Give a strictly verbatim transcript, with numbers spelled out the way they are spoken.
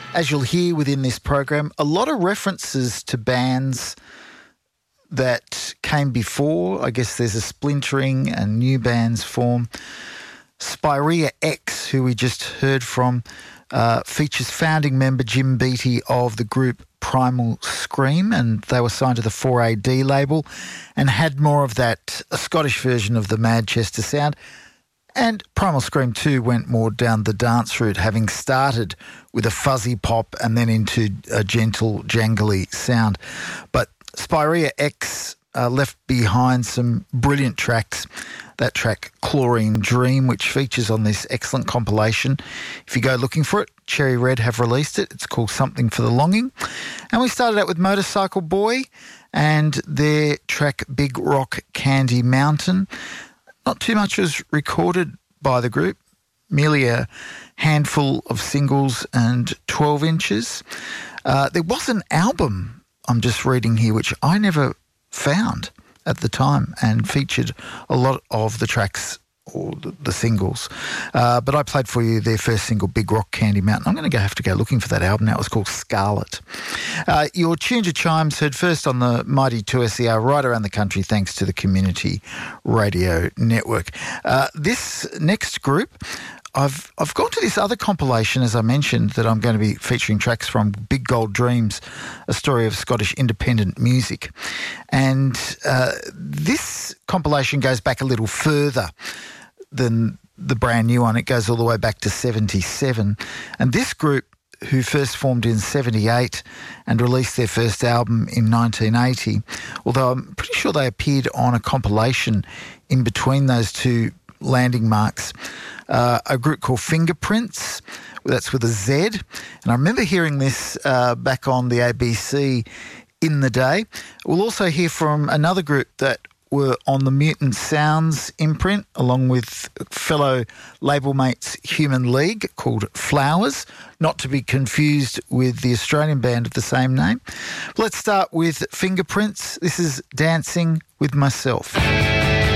As you'll hear within this program, a lot of references to bands that came before. I guess there's a splintering and new bands form. Spirea X, who we just heard from, uh, features founding member Jim Beattie of the group Primal Scream, and they were signed to the four A D label and had more of that a Scottish version of the Manchester sound. And Primal Scream too went more down the dance route, having started with a fuzzy pop and then into a gentle, jangly sound. But Spirea X uh, left behind some brilliant tracks. That track, Chlorine Dream, which features on this excellent compilation. If you go looking for it, Cherry Red have released it. It's called Something for the Longing. And we started out with Motorcycle Boy and their track, Big Rock Candy Mountain. Not too much was recorded by the group, merely a handful of singles and twelve inches. Uh, there was an album, I'm just reading here, which I never found at the time and featured a lot of the tracks or the, the singles. Uh, but I played for you their first single, Big Rock Candy Mountain. I'm going to go have to go looking for that album now. It was called Scarlet. Uh, your Tune to Chimes heard first on the mighty two S E R right around the country thanks to the Community Radio Network. Uh, this next group, I've I've gone to this other compilation, as I mentioned, that I'm going to be featuring tracks from, Big Gold Dreams, a story of Scottish independent music. And uh, this compilation goes back a little further than the brand new one. It goes all the way back to seventy-seven. And this group, who first formed in seventy-eight and released their first album in nineteen eighty, although I'm pretty sure they appeared on a compilation in between those two landing marks, uh, a group called Fingerprints, that's with a Z. And I remember hearing this uh, back on the A B C in the day. We'll also hear from another group that were on the Mutant Sounds imprint, along with fellow label mates Human League, called Flowers, not to be confused with the Australian band of the same name. Let's start with Fingerprints. This is Dancing with Myself.